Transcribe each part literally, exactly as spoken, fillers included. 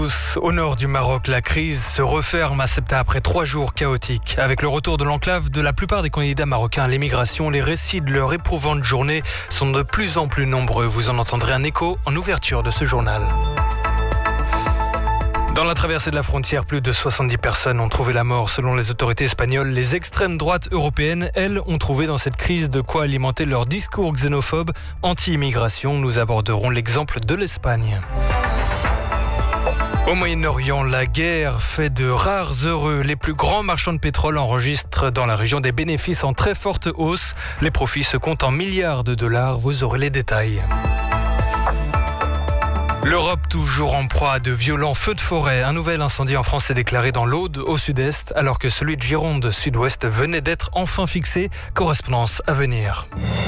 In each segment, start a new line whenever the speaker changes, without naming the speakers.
Au nord du Maroc, la crise se referme à Ceuta après trois jours chaotiques. Avec le retour de l'enclave de la plupart des candidats marocains à l'émigration, les récits de leur éprouvante journée sont de plus en plus nombreux. Vous en entendrez un écho en ouverture de ce journal. Dans la traversée de la frontière, plus de soixante-dix personnes ont trouvé la mort selon les autorités espagnoles. Les extrêmes droites européennes, elles, ont trouvé dans cette crise de quoi alimenter leur discours xénophobe anti-immigration. Nous aborderons l'exemple de l'Espagne. Au Moyen-Orient, la guerre fait de rares heureux. Les plus grands marchands de pétrole enregistrent dans la région des bénéfices en très forte hausse. Les profits se comptent en milliards de dollars. Vous aurez les détails. L'Europe toujours en proie à de violents feux de forêt. Un nouvel incendie en France s'est déclaré dans l'Aude, au sud-est, alors que celui de Gironde, sud-ouest, venait d'être enfin fixé. Correspondance à venir.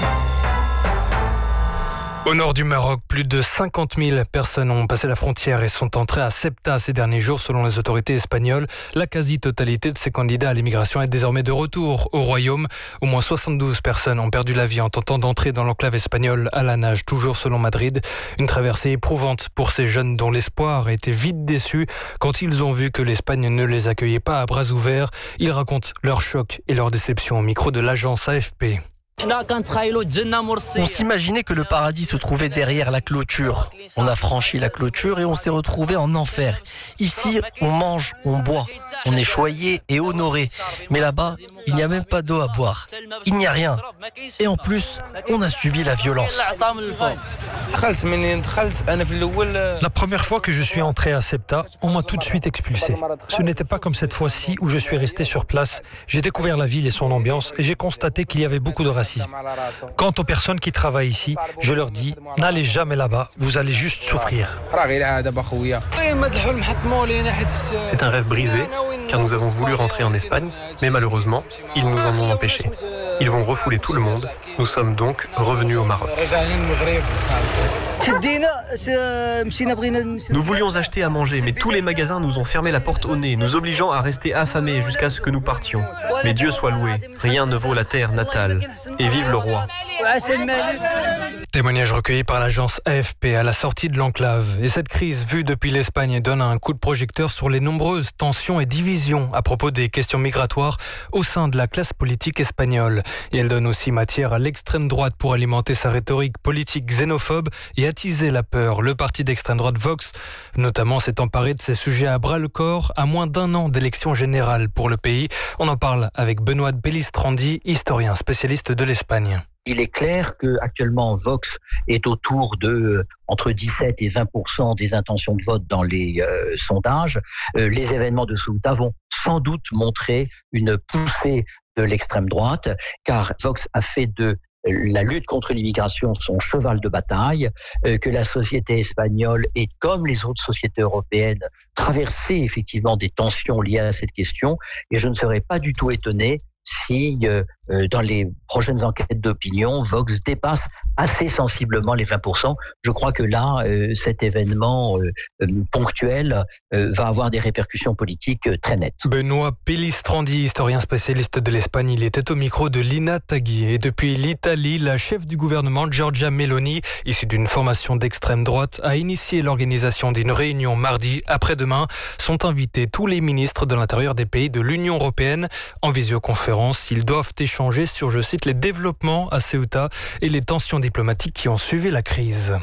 Au nord du Maroc, plus de cinquante mille personnes ont passé la frontière et sont entrées à Ceuta ces derniers jours selon les autorités espagnoles. La quasi-totalité de ces candidats à l'immigration est désormais de retour au royaume. Au moins soixante-douze personnes ont perdu la vie en tentant d'entrer dans l'enclave espagnole à la nage, toujours selon Madrid. Une traversée éprouvante pour ces jeunes dont l'espoir était vite déçu quand ils ont vu que l'Espagne ne les accueillait pas à bras ouverts. Ils racontent leur choc et leur déception au micro de l'agence A F P.
On s'imaginait que le paradis se trouvait derrière la clôture. On a franchi la clôture et on s'est retrouvé en enfer. Ici, on mange, on boit, on est choyé et honoré. Mais là-bas, il n'y a même pas d'eau à boire. Il n'y a rien. Et en plus, on a subi la violence.
La première fois que je suis entré à Ceuta, on m'a tout de suite expulsé. Ce n'était pas comme cette fois-ci où je suis resté sur place. J'ai découvert la ville et son ambiance et j'ai constaté qu'il y avait beaucoup de racisme. Quant aux personnes qui travaillent ici, je leur dis, n'allez jamais là-bas, vous allez juste souffrir.
C'est un rêve brisé, car nous avons voulu rentrer en Espagne, mais malheureusement, ils nous en ont empêchés. Ils vont refouler tout le monde. Nous sommes donc revenus au Maroc. Nous voulions acheter à manger, mais tous les magasins nous ont fermé la porte au nez, nous obligeant à rester affamés jusqu'à ce que nous partions. Mais Dieu soit loué, rien ne vaut la terre natale. Et vive le roi.
Témoignage recueilli par l'agence A F P à la sortie de l'enclave. Et cette crise vue depuis l'Espagne donne un coup de projecteur sur les nombreuses tensions et divisions à propos des questions migratoires au sein de la classe politique espagnole. Et elle donne aussi matière à l'extrême droite pour alimenter sa rhétorique politique xénophobe et attiser la peur. Le parti d'extrême droite Vox, notamment, s'est emparé de ces sujets à bras-le-corps à moins d'un an d'élection générale pour le pays. On en parle avec Benoît Bellistrandi, historien spécialiste de l'Espagne.
Il est clair que actuellement Vox est autour de euh, entre dix-sept et vingt pour cent des intentions de vote dans les euh, sondages. Euh, les événements de Ceuta vont sans doute montrer une poussée de l'extrême droite, car Vox a fait de la lutte contre l'immigration son cheval de bataille, euh, que la société espagnole est, comme les autres sociétés européennes, traversée effectivement des tensions liées à cette question, et je ne serais pas du tout étonné si euh, euh, dans les prochaines enquêtes d'opinion, Vox dépasse assez sensiblement les vingt pour cent. Je crois que là, euh, cet événement euh, euh, ponctuel euh, va avoir des répercussions politiques euh, très nettes.
Benoît Bellistrandi, historien spécialiste de l'Espagne, il était au micro de Lina Tagui. Et depuis l'Italie, la chef du gouvernement, Giorgia Meloni, issue d'une formation d'extrême droite, a initié l'organisation d'une réunion mardi. Après-demain, sont invités tous les ministres de l'intérieur des pays de l'Union européenne en visioconférence. Ils doivent échanger sur, je cite, les développements à Ceuta et les tensions diplomatiques qui ont suivi la crise.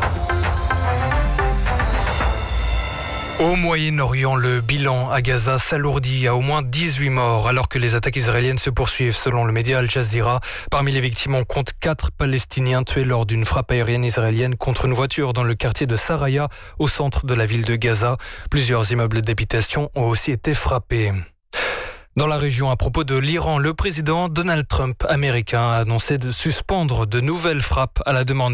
Au Moyen-Orient, le bilan à Gaza s'alourdit à au moins dix-huit morts alors que les attaques israéliennes se poursuivent selon le média Al Jazeera. Parmi les victimes, on compte quatre Palestiniens tués lors d'une frappe aérienne israélienne contre une voiture dans le quartier de Saraya, au centre de la ville de Gaza. Plusieurs immeubles d'habitation ont aussi été frappés. Dans la région, à propos de l'Iran, le président Donald Trump américain a annoncé de suspendre de nouvelles frappes à la demande